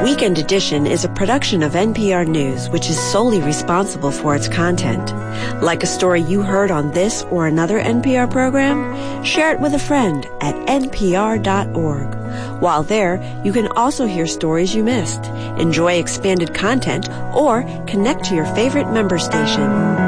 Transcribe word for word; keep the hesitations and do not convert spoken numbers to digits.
Weekend Edition is a production of N P R News, which is solely responsible for its content. Like a story you heard on this or another N P R program? Share it with a friend at N P R dot org. While there, you can also hear stories you missed, enjoy expanded content, or connect to your favorite member station.